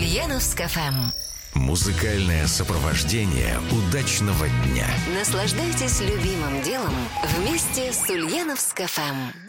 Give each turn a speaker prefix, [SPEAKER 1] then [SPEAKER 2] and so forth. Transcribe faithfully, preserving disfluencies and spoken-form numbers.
[SPEAKER 1] Ульяновск эф эм.
[SPEAKER 2] Музыкальное сопровождение удачного дня.
[SPEAKER 1] Наслаждайтесь любимым делом вместе с Ульяновск эф эм.